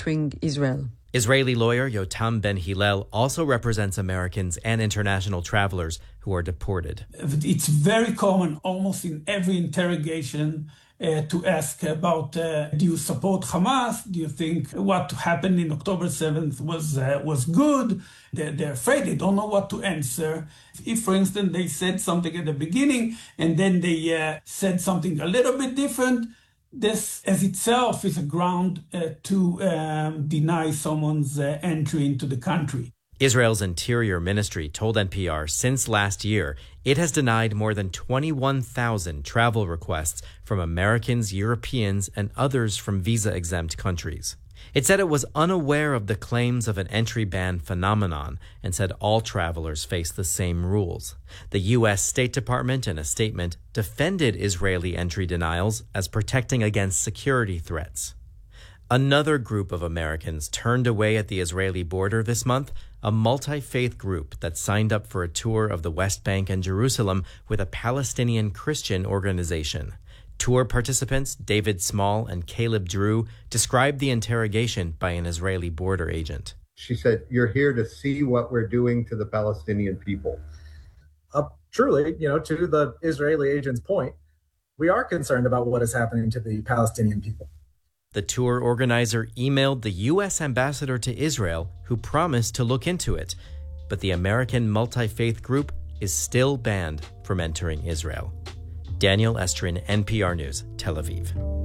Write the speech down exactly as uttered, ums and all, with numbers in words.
entering Israel. Israeli lawyer Yotam Ben Hillel also represents Americans and international travelers who are deported. It's very common, almost in every interrogation, uh, to ask about, uh, do you support Hamas? Do you think what happened in October seventh was uh, was good? They're, they're afraid, they don't know what to answer. If, for instance, they said something at the beginning and then they uh, said something a little bit different, this as itself is a ground uh, to um, deny someone's uh, entry into the country. Israel's Interior Ministry told N P R since last year it has denied more than twenty-one thousand travel requests from Americans, Europeans, and others from visa-exempt countries. It said it was unaware of the claims of an entry ban phenomenon and said all travelers face the same rules. The U S State Department, in a statement, defended Israeli entry denials as protecting against security threats. Another group of Americans turned away at the Israeli border this month, a multi-faith group that signed up for a tour of the West Bank and Jerusalem with a Palestinian Christian organization. Tour participants David Small and Caleb Drew described the interrogation by an Israeli border agent. She said, "You're here to see what we're doing to the Palestinian people." Uh, truly, you know, to the Israeli agent's point, we are concerned about what is happening to the Palestinian people. The tour organizer emailed the U S ambassador to Israel, who promised to look into it. But the American multi-faith group is still banned from entering Israel. Daniel Estrin, N P R News, Tel Aviv.